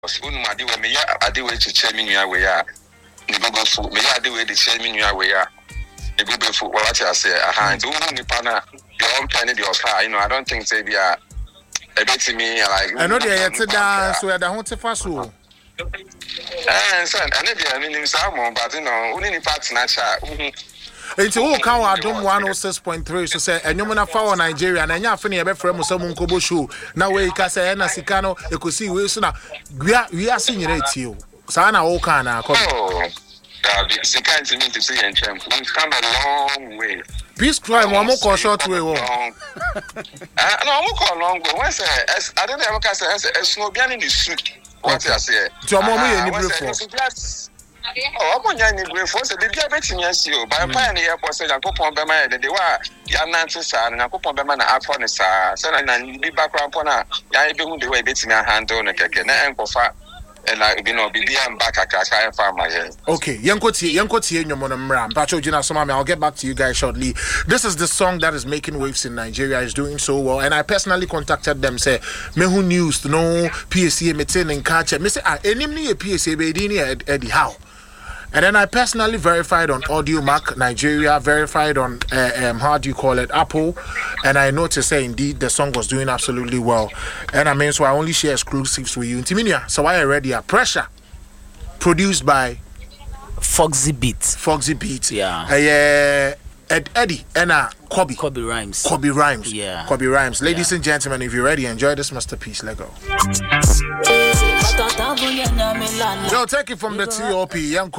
Soon, my dear, me, I do it to chairman your way. The Google food, me, I do it to chairman your way. The Google food, what I say, a hand, only partner, your own planet, your car. I don't think they be a bit to me like. I know they are today, so I don't want to fast. And son, I never someone, but only part snatcher. It's all count. I don't 106.3. So say, and you wanna follow Nigeria, and you're funny about from some Kobo show. Now we can say, and Sikano, you could see we soon. We are seeing it you. Sana Okana. Oh, Sikan to me to see and champ. We've come a long way. Peace crime, one more short way. No, I'm call long way. Once I don't ever say, a snowbian in the suit. What I say? Your mommy and you. Oh, I'm going to go for the diabetes. Yes, you by a pioneer was a couple of them. They were young Nancy and a couple of them are for the sir. So I need be background on a young the way betting a hand on a cake and for fat. And I be back at I found my head. Okay, Yankoti, your monam, Pacho Jina Somami. I'll get back to you guys shortly. This is the song that is making waves in Nigeria, is doing so well. And I personally contacted them, say, Mehu News, no PSA meeting and catch it. Miss enemy a PSA bedini Eddie How. And then I personally verified on Audio Mac Nigeria, verified on how do you call it, Apple, and I noticed say indeed the song was doing absolutely well. And I mean, so I only share exclusives with you. Intiminia, so I already are Pressure, produced by Foxy Beat. Yeah. Eddie and Kobe Rhymes. Yeah. Kobe Rhymes. Ladies and gentlemen, if you're ready, enjoy this masterpiece. Let go. Yo, take it from the TOP.